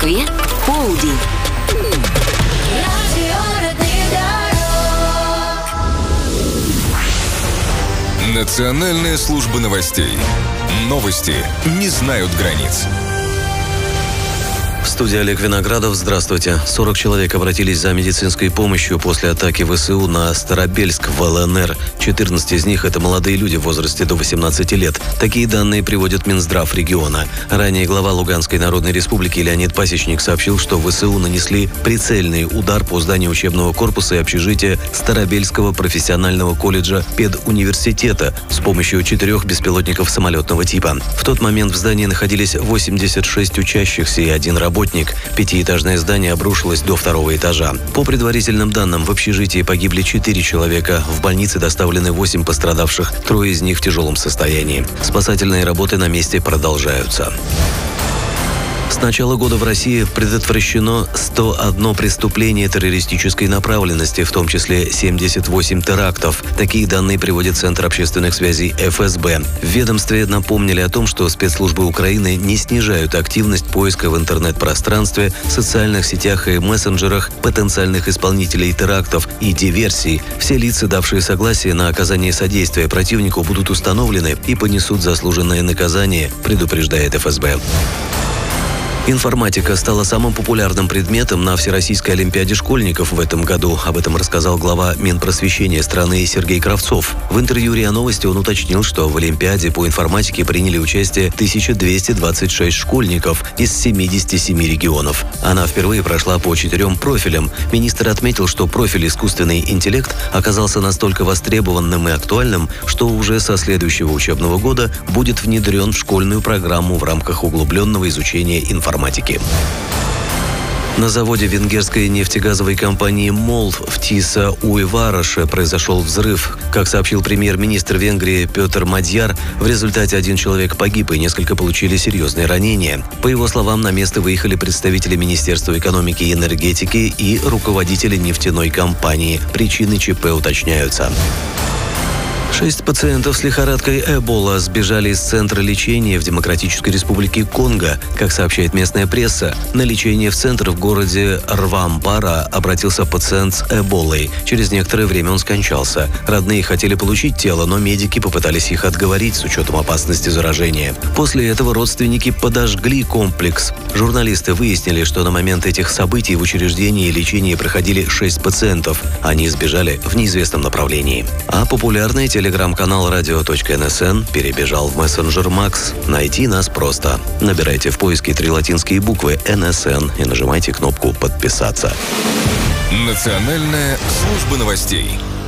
Москве полдень. Национальная служба новостей. Новости не знают границ. В студии Олег Виноградов. Здравствуйте. 40 человек обратились за медицинской помощью после атаки ВСУ на Старобельск в ЛНР. 14 из них – это молодые люди в возрасте до 18 лет. Такие данные приводит Минздрав региона. Ранее глава Луганской Народной Республики Леонид Пасечник сообщил, что ВСУ нанесли прицельный удар по зданию учебного корпуса и общежития Старобельского профессионального колледжа педуниверситета с помощью 4 беспилотников самолетного типа. В тот момент в здании находились 86 учащихся и 1 работник. Пятиэтажное здание обрушилось до 2-го этажа. По предварительным данным, в общежитии погибли 4 человека. В больнице доставлены 8 пострадавших, 3 из них в тяжелом состоянии. Спасательные работы на месте продолжаются. С начала года в России предотвращено 101 преступление террористической направленности, в том числе 78 терактов. Такие данные приводит Центр общественных связей ФСБ. В ведомстве напомнили о том, что спецслужбы Украины не снижают активность поиска в интернет-пространстве, социальных сетях и мессенджерах потенциальных исполнителей терактов и диверсий. Все лица, давшие согласие на оказание содействия противнику, будут установлены и понесут заслуженное наказание, предупреждает ФСБ. Информатика стала самым популярным предметом на Всероссийской олимпиаде школьников в этом году. Об этом рассказал глава Минпросвещения страны Сергей Кравцов. В интервью РИА Новости он уточнил, что в олимпиаде по информатике приняли участие 1226 школьников из 77 регионов. Она впервые прошла по 4 профилям. Министр отметил, что профиль «Искусственный интеллект» оказался настолько востребованным и актуальным, что уже со следующего учебного года будет внедрен в школьную программу в рамках углубленного изучения информатики. На заводе венгерской нефтегазовой компании «МОЛ» в Тиса-Уйвараше произошел взрыв. Как сообщил премьер-министр Венгрии Петр Мадьяр, в результате 1 человек погиб и несколько получили серьезные ранения. По его словам, на место выехали представители Министерства экономики и энергетики и руководители нефтяной компании. Причины ЧП уточняются. 6 пациентов с лихорадкой Эбола сбежали из центра лечения в Демократической Республике Конго. Как сообщает местная пресса, на лечение в центр в городе Рвампара обратился пациент с Эболой. Через некоторое время он скончался. Родные хотели получить тело, но медики попытались их отговорить с учетом опасности заражения. После этого родственники подожгли комплекс. Журналисты выяснили, что на момент этих событий в учреждении лечения проходили 6 пациентов. Они сбежали в неизвестном направлении. А популярный телеграм-канал radio.nsn перебежал в мессенджер Макс. Найти нас просто. Набирайте в поиске 3 латинские буквы НСН и нажимайте кнопку «Подписаться». Национальная служба новостей.